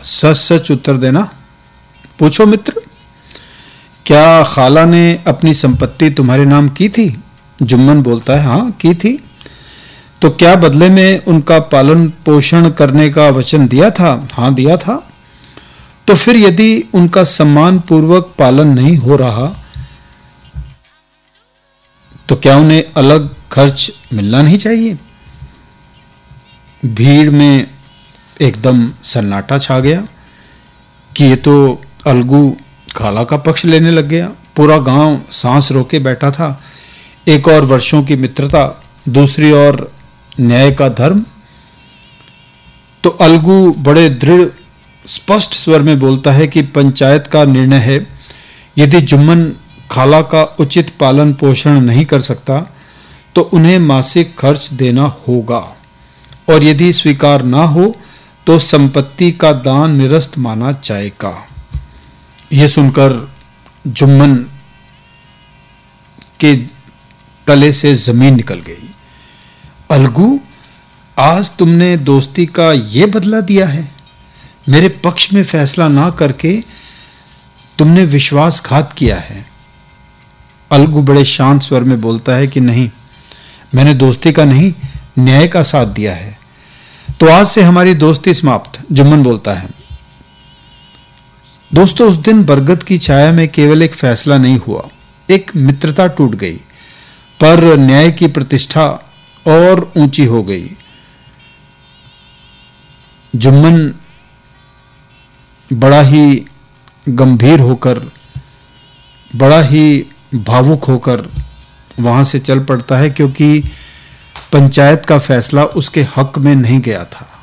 सच सच उत्तर देना। पूछो मित्र, क्या खाला ने अपनी संपत्ति तुम्हारे नाम की थी? जुम्मन बोलता है, हाँ की थी। तो क्या बदले में उनका पालन पोषण करने का वचन दिया था? हाँ दिया था। तो फिर यदि उनका सम्मान पूर्वक पालन नहीं हो रहा तो क्या उन्हें अलग खर्च मिलना नहीं चाहिए? भीड़ में एकदम सन्नाटा छा गया कि ये तो अलगू खाला का पक्ष लेने लग गया। पूरा गांव सांस रोके बैठा था। एक और वर्षों की मित्रता, दूसरी ओर न्याय का धर्म। तो अलगू बड़े दृढ़ स्पष्ट स्वर में बोलता है कि पंचायत का निर्णय है, यदि जुम्मन खाला का उचित पालन पोषण नहीं कर सकता तो उन्हें मासिक खर्च देना होगा, और यदि स्वीकार ना हो तो संपत्ति का दान निरस्त माना जाएगा। यह सुनकर जुम्मन के तले से जमीन निकल गई। अलगू, आज तुमने दोस्ती का ये बदला दिया है? मेरे पक्ष में फैसला ना करके तुमने विश्वासघात किया है। अलगू बड़े शांत स्वर में बोलता है कि नहीं, मैंने दोस्ती का नहीं, न्याय का साथ दिया है। तो आज से हमारी दोस्ती समाप्त। जुम्मन बोलता है। दोस्तों, उस दिन बरगद की छाया में केवल एक फैसला नहीं हुआ, एक मित्रता टूट गई, पर न्याय की प्रतिष्ठा और ऊंची हो गई। जुम्मन बड़ा ही गंभीर होकर, बड़ा ही भावुक होकर वहां से चल पड़ता है, क्योंकि पंचायत का फैसला उसके हक में नहीं गया था।